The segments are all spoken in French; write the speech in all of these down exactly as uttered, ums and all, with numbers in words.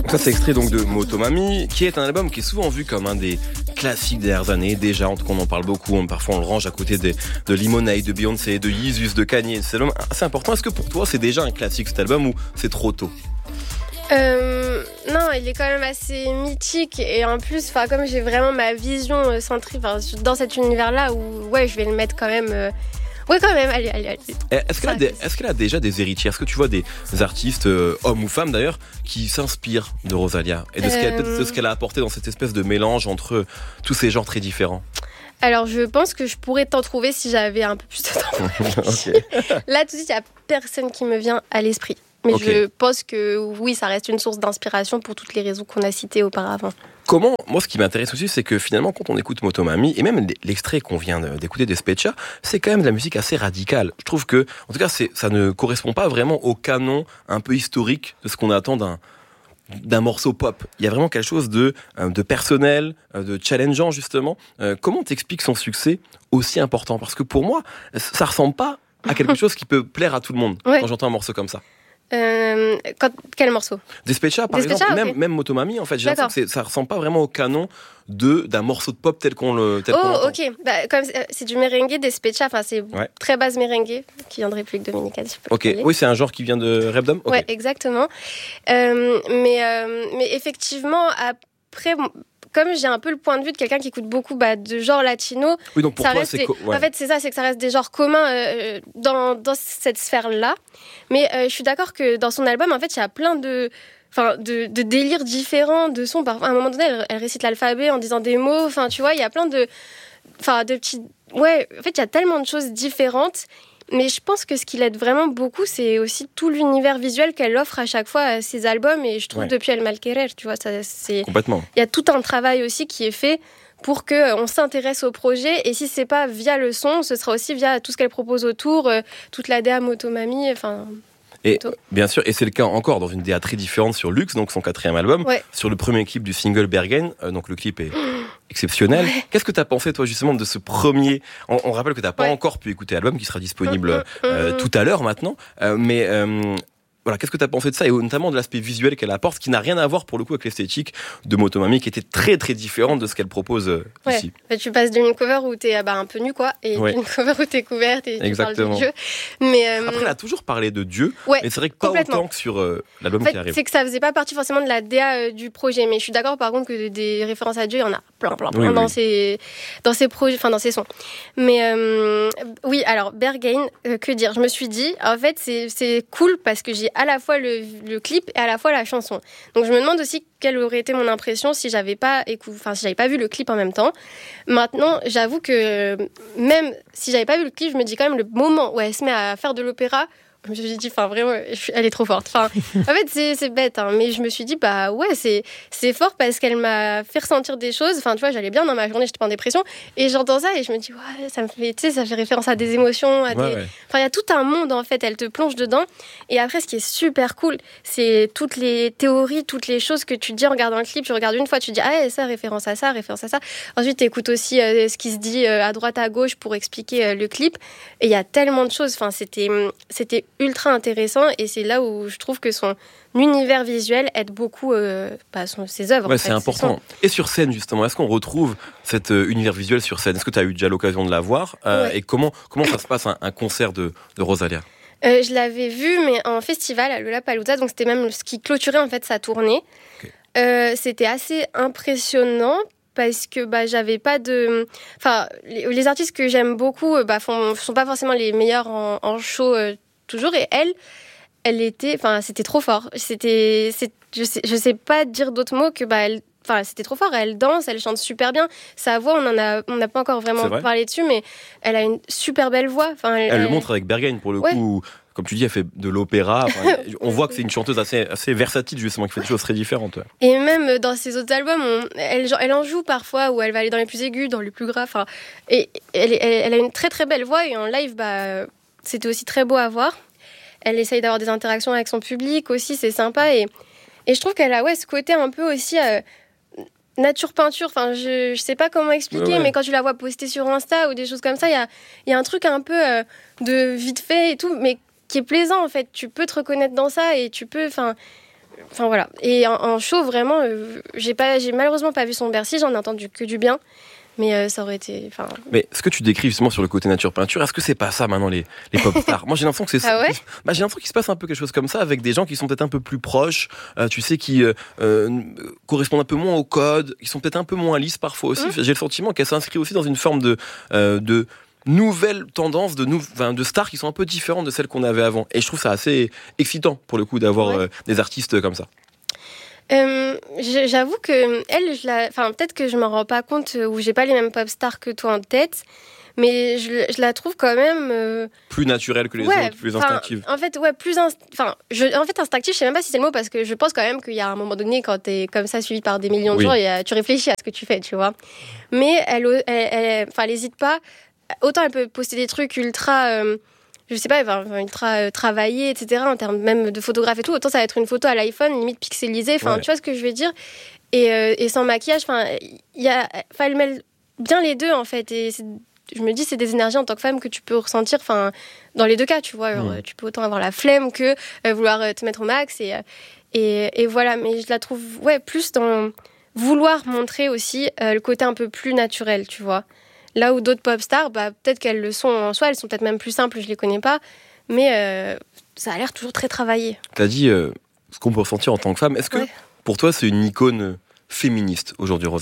Ça, c'est extrait donc de Motomami, qui est un album qui est souvent vu comme un des classiques des dernières années. Déjà, en tout cas, on en parle beaucoup. On, parfois, on le range à côté des, de Lemonade, de Beyoncé, de Yeezus, de Kanye. C'est un album assez important. Est-ce que pour toi, c'est déjà un classique cet album ou c'est trop tôt? Euh, non, il est quand même assez mythique et en plus, enfin, comme j'ai vraiment ma vision euh, centrée dans cet univers-là, où ouais, je vais le mettre quand même. Euh, ouais, quand même. Allez, allez, allez. Est-ce qu'elle a, des, est-ce qu'elle a déjà des héritiers? Est-ce que tu vois des artistes, euh, hommes ou femmes d'ailleurs, qui s'inspirent de Rosalia et de ce, qu'elle, Euh, de ce qu'elle a apporté dans cette espèce de mélange entre tous ces genres très différents? Alors, je pense que je pourrais t'en trouver si j'avais un peu plus de temps. Okay. Là, tout de suite, il n'y a personne qui me vient à l'esprit. Mais okay. Je pense que oui, ça reste une source d'inspiration pour toutes les raisons qu'on a citées auparavant. Comment, moi, ce qui m'intéresse aussi, c'est que finalement, quand on écoute Motomami, et même l'extrait qu'on vient d'écouter des Despecha, c'est quand même de la musique assez radicale. Je trouve que, en tout cas, c'est, ça ne correspond pas vraiment au canon un peu historique de ce qu'on attend d'un, d'un morceau pop. Il y a vraiment quelque chose de, de personnel, de challengeant, justement. Euh, comment t'expliques son succès aussi important? Parce que pour moi, ça ressemble pas à quelque chose qui peut plaire à tout le monde ouais. quand j'entends un morceau comme ça. Euh, quand, quel morceau? Despecha, par Despecha, exemple, okay. même, même Motomami, en fait, j'ai l'impression que ça ressemble pas vraiment au canon de, d'un morceau de pop tel qu'on le tel Oh, qu'on ok. Bah, comme c'est, c'est du merengue, Despecha, enfin, c'est ouais. très base merengue, qui vient de République Dominicaine, si je peux Ok, oui, c'est un genre qui vient de Repdom okay. Ouais, exactement. Euh, mais, euh, mais effectivement, après... Comme j'ai un peu le point de vue de quelqu'un qui écoute beaucoup bah, de genre latino, oui, donc pour ça toi, reste c'est des... co- ouais. en fait c'est ça, c'est que ça reste des genres communs euh, dans, dans cette sphère-là. Mais euh, je suis d'accord que dans son album, en fait, il y a plein de, enfin, de, de délires différents, de sons. Parfois, à un moment donné, elle, elle récite l'alphabet en disant des mots. Enfin, tu vois, il y a plein de, enfin, de petits. Ouais, en fait, il y a tellement de choses différentes. Mais je pense que ce qui l'aide vraiment beaucoup, c'est aussi tout l'univers visuel qu'elle offre à chaque fois à ses albums. Et je trouve ouais. depuis El Malquerer, tu vois, ça, c'est... Complètement. Il y a tout un travail aussi qui est fait pour qu'on s'intéresse au projet. Et si c'est pas via le son, ce sera aussi via tout ce qu'elle propose autour, euh, toute la D A Motomami, enfin... Et bien sûr, et c'est le cas encore dans une D A très différente sur Luxe, donc son quatrième album, ouais. sur le premier clip du single Bergen, euh, donc le clip est exceptionnel. Ouais. Qu'est-ce que tu as pensé toi justement de ce premier? On, on rappelle que tu n'as pas ouais. encore pu écouter l'album qui sera disponible mmh, euh, mmh. tout à l'heure maintenant, euh, mais euh, voilà, qu'est-ce que tu as pensé de ça et notamment de l'aspect visuel qu'elle apporte, qui n'a rien à voir pour le coup avec l'esthétique de Motomami, qui était très très différente de ce qu'elle propose euh, ouais. ici. Bah, tu passes d'une cover où t'es bah, un peu nu quoi, et ouais. d'une cover où t'es couverte et exactement. tu parles de Dieu. Mais euh... après, elle a toujours parlé de Dieu, ouais, mais c'est vrai que pas autant que sur euh, l'album en fait, qui arrive. C'est que ça faisait pas partie forcément de la D A euh, du projet, mais je suis d'accord par contre que des références à Dieu, il y en a plein, plein, plein oui, dans, oui. Ses, dans ses projets, enfin dans ses sons. Mais euh, oui, alors Berghain, euh, que dire? Je me suis dit, en fait, c'est, c'est cool parce que j'ai à la fois le le clip et à la fois la chanson. Donc je me demande aussi quelle aurait été mon impression si j'avais pas écou... enfin si j'avais pas vu le clip en même temps. Maintenant, j'avoue que même si j'avais pas vu le clip, je me dis quand même le moment où elle se met à faire de l'opéra, je me suis dit, enfin vraiment, elle est trop forte. Enfin, en fait, c'est, c'est bête, hein, mais je me suis dit, bah ouais, c'est, c'est fort parce qu'elle m'a fait ressentir des choses. Enfin, tu vois, j'allais bien dans ma journée, j'étais pas en dépression, et j'entends ça et je me dis, ouais, ça me fait, tu sais, ça fait référence à des émotions, à ouais, des. Ouais. Enfin, il y a tout un monde en fait. Elle te plonge dedans. Et après, ce qui est super cool, c'est toutes les théories, toutes les choses que tu dis en regardant le clip. Tu regardes une fois, tu dis, ah, ça référence à ça, référence à ça. Ensuite, tu écoutes aussi euh, ce qui se dit euh, à droite, à gauche pour expliquer euh, le clip. Et il y a tellement de choses. Enfin, c'était, c'était ultra intéressant et c'est là où je trouve que son univers visuel aide beaucoup euh, bah, son, ses œuvres. Ouais, en c'est fait, important. son... Et sur scène, justement, est-ce qu'on retrouve cet euh, univers visuel sur scène? Est-ce que tu as eu déjà l'occasion de la voir euh, ouais. Et comment, comment ça se passe un, un concert de, de Rosalia? euh, Je l'avais vu, mais en festival à Lollapalooza, donc c'était même ce qui clôturait en fait sa tournée. Okay. Euh, c'était assez impressionnant. Parce que bah, j'avais pas de... Enfin, les, les artistes que j'aime beaucoup bah, font, sont pas forcément les meilleurs en, en show euh, toujours. Et elle, elle était... Enfin, c'était trop fort. C'était... C'est, je, sais, je sais pas dire d'autres mots que... Bah, elle, enfin, c'était trop fort. Elle danse, elle chante super bien. Sa voix, on en a, on n'a pas encore vraiment parlé dessus, mais elle a une super belle voix. Enfin, elle, elle, elle le montre avec Berghain, pour le ouais. coup... Comme tu dis, elle fait de l'opéra. Enfin, on voit que c'est une chanteuse assez, assez versatile, justement, qui fait des choses très différentes. Et même dans ses autres albums, on, elle, elle en joue parfois, où elle va aller dans les plus aigus, dans les plus graves. Enfin, et elle, elle, elle a une très très belle voix, et en live, bah, c'était aussi très beau à voir. Elle essaye d'avoir des interactions avec son public aussi, c'est sympa. Et, et je trouve qu'elle a ouais, ce côté un peu aussi... Euh, nature peinture, enfin je, je sais pas comment expliquer, ouais, ouais. mais quand tu la vois poster sur Insta ou des choses comme ça, il y a, y a un truc un peu euh, de vite fait et tout, mais qui est plaisant en fait. Tu peux te reconnaître dans ça et tu peux, enfin, enfin voilà. Et en, en show, vraiment, euh, j'ai pas, j'ai malheureusement pas vu son Bercy. J'en ai entendu que du bien. Mais euh, ça aurait été. Enfin. Mais ce que tu décris justement sur le côté nature peinture, est-ce que c'est pas ça maintenant les, les pop stars? Moi j'ai l'impression que c'est ah ouais bah, j'ai l'impression qu'il se passe un peu quelque chose comme ça avec des gens qui sont peut-être un peu plus proches, euh, tu sais, qui euh, euh, correspondent un peu moins au code, qui sont peut-être un peu moins lisses parfois aussi. Mmh. J'ai le sentiment qu'elle s'inscrit aussi dans une forme de euh, de nouvelles tendances, de, nou- enfin, de stars qui sont un peu différentes de celles qu'on avait avant. Et je trouve ça assez excitant pour le coup d'avoir ouais. euh, des artistes comme ça. Euh, j'avoue que elle, je la, enfin peut-être que je m'en rends pas compte ou j'ai pas les mêmes pop stars que toi en tête, mais je, je la trouve quand même euh... plus naturelle que les ouais, autres, plus instinctive. En fait, ouais, plus, enfin, inst- en fait, instinctive, je sais même pas si c'est le mot parce que je pense quand même qu'il y a un moment donné quand t'es comme ça suivi par des millions de oui. gens, et, tu réfléchis à ce que tu fais, tu vois. Mais elle, elle, elle, enfin, elle hésite pas. Autant elle peut poster des trucs ultra. Euh, je sais pas, enfin, ultra euh, travaillé, et cetera, en termes même de photographe et tout. Autant ça va être une photo à l'iPhone, limite pixelisée, enfin, ouais. tu vois ce que je veux dire. Et, euh, et sans maquillage, enfin, il y a, enfin, elle mêle bien les deux, en fait. Et c'est, je me dis, c'est des énergies en tant que femme que tu peux ressentir, enfin, dans les deux cas, tu vois. Genre, mmh. Tu peux autant avoir la flemme que euh, vouloir te mettre au max. Et, et, et voilà, mais je la trouve, ouais, plus dans vouloir montrer aussi euh, le côté un peu plus naturel, tu vois. Là où d'autres pop stars, bah, peut-être qu'elles le sont en soi, elles sont peut-être même plus simples, je les connais pas, mais euh, ça a l'air toujours très travaillé. Tu as dit euh, ce qu'on peut ressentir en tant que femme. Est-ce que ouais. pour toi, c'est une icône féministe aujourd'hui, Rosalia ?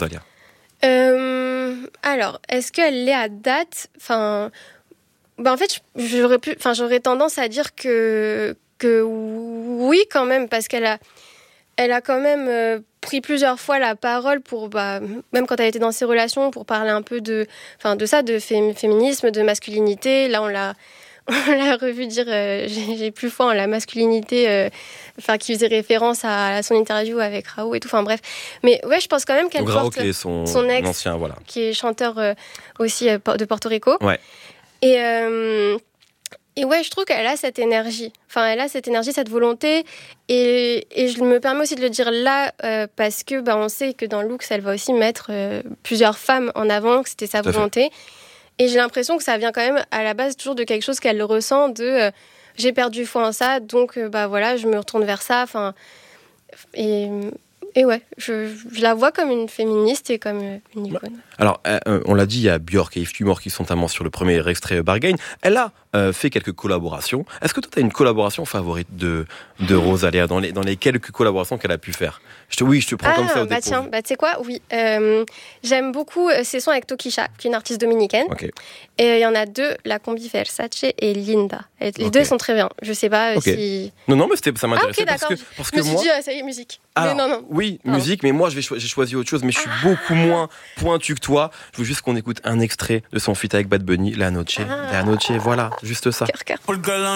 euh, Alors, est-ce qu'elle l'est à date ? Enfin, bah, en fait, j'aurais, pu, enfin, j'aurais tendance à dire que, que oui, quand même, parce qu'elle a, elle a quand même euh, pris plusieurs fois la parole pour, bah, même quand elle était dans ses relations, pour parler un peu de, enfin, de ça, de fé- féminisme, de masculinité. Là, on l'a, on l'a revu dire, euh, j'ai, j'ai plus foi en la masculinité, euh, enfin, qui faisait référence à, à son interview avec Raoult et tout. Enfin bref, mais ouais, je pense quand même qu'elle Donc, porte Raoult, son, son ex, ancien, voilà. qui est chanteur euh, aussi euh, de Porto Rico. Ouais. Et euh, Et ouais, je trouve qu'elle a cette énergie. Enfin, elle a cette énergie, cette volonté. Et, et je me permets aussi de le dire là, euh, parce que bah, on sait que dans Looks, elle va aussi mettre euh, plusieurs femmes en avant, que c'était sa Tout volonté. Et j'ai l'impression que ça vient quand même à la base toujours de quelque chose qu'elle ressent, de euh, j'ai perdu foi en ça, donc euh, bah voilà, je me retourne vers ça. Enfin, et... Et ouais, je, je la vois comme une féministe et comme une icône. Alors, euh, on l'a dit, il y a Björk et Yves Tumor qui sont notamment sur le premier extrait Bargain. Elle a euh, fait quelques collaborations. Est-ce que toi, tu as une collaboration favorite de, de Rosalia dans les, dans les quelques collaborations qu'elle a pu faire ? je te, Oui, je te prends ah, comme ça au bah dépourvu. Tiens, bah tu sais quoi ? Oui. Euh, j'aime beaucoup ses sons avec Tokisha, qui est une artiste dominicaine. Okay. Et il y en a deux, la combi Versace et Linda. Et les okay. deux sont très bien. Je sais pas okay. si... Non, non, mais c'était, ça m'intéressait ah, okay, parce que, parce que je me moi... suis dit, ah, ça y est, musique. Alors, mais non, non. Oui, Pardon. musique, mais moi, je vais cho- j'ai choisi autre chose, mais je suis ah. beaucoup moins pointu que toi. Je veux juste qu'on écoute un extrait de son feat avec Bad Bunny, La Noche. Ah. La Noche, voilà, juste ça. Cœur, cœur.